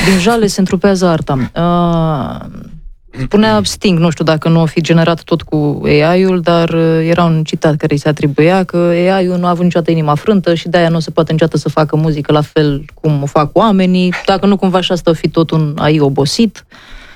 Din jale se întrupează arta. Spunea Sting, nu știu dacă nu o fi generat tot cu AI-ul, dar era un citat care îi se atribuia că AI-ul nu a avut niciodată inima frântă și de-aia nu se poate niciodată să facă muzică la fel cum o fac oamenii, dacă nu cumva și asta o fi tot un AI obosit.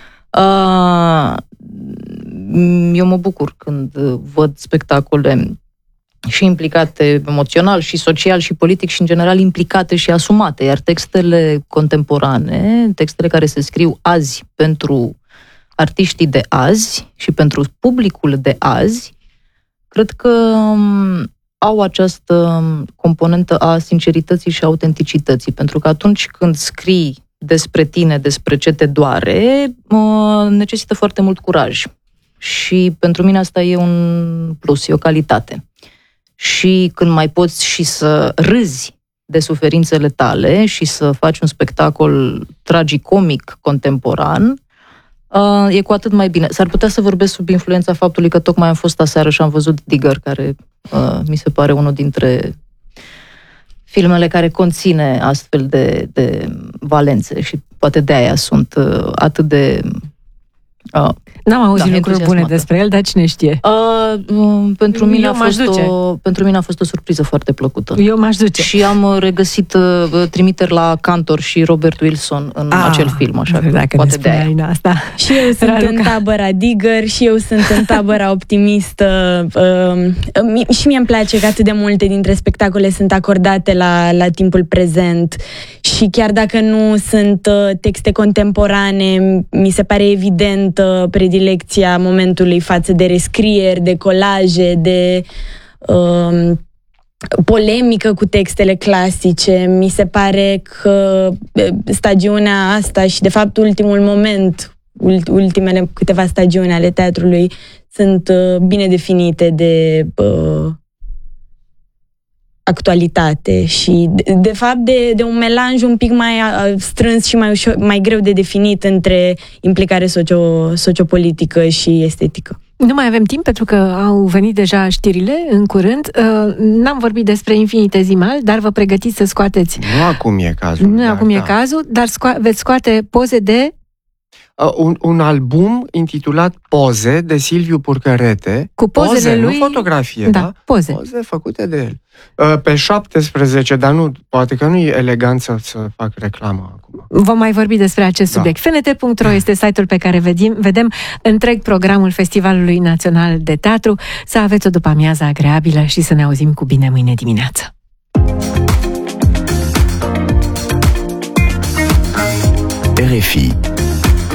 Eu mă bucur când văd spectacole și implicate emoțional, și social, și politic, și în general implicate și asumate, iar textele contemporane, textele care se scriu azi pentru artiștii de azi și pentru publicul de azi, cred că au această componentă a sincerității și autenticității, pentru că atunci când scrii despre tine, despre ce te doare, necesită foarte mult curaj. Și pentru mine asta e un plus, e o calitate. Și când mai poți și să râzi de suferințele tale și să faci un spectacol tragicomic contemporan, e cu atât mai bine. S-ar putea să vorbesc sub influența faptului că tocmai am fost aseară și am văzut Digger, care mi se pare unul dintre filmele care conține astfel de valențe și poate de aia sunt atât de... N-am auzit lucruri bune despre el, dar cine știe? Pentru mine a fost o surpriză foarte plăcută. Eu m-aș duce. Și am regăsit trimiteri la Cantor și Robert Wilson în acel film, așa că poate de aia. Asta. Și eu sunt în tabăra Digger și eu sunt în tabăra optimistă. Și mie îmi place că atât de multe dintre spectacole sunt acordate la timpul prezent și chiar dacă nu sunt texte contemporane, mi se pare evident predilecția momentului față de rescrieri, de colaje, de polemică cu textele clasice. Mi se pare că stagiunea asta și, de fapt, ultimul moment, ultimele câteva stagiuni ale teatrului sunt bine definite de actualitate și, de fapt, de un melanj un pic mai strâns și mai greu de definit între implicare sociopolitică și estetică. Nu mai avem timp pentru că au venit deja știrile în curând. N-am vorbit despre Infinitezimal, dar vă pregătiți să scoateți... Nu acum e cazul. Nu acum e cazul, dar veți scoate poze de... Un album intitulat Poze, de Silviu Purcărete. Cu pozele lui... Nu fotografie, da? Poze. Poze făcute de el. Pe 17, dar nu, poate că nu e eleganță să fac reclamă acum. Vom mai vorbi despre acest subiect. FNT.ro este site-ul pe care vedem întreg programul Festivalului Național de Teatru. Să aveți o după-amiază agreabilă și să ne auzim cu bine mâine dimineață. RFI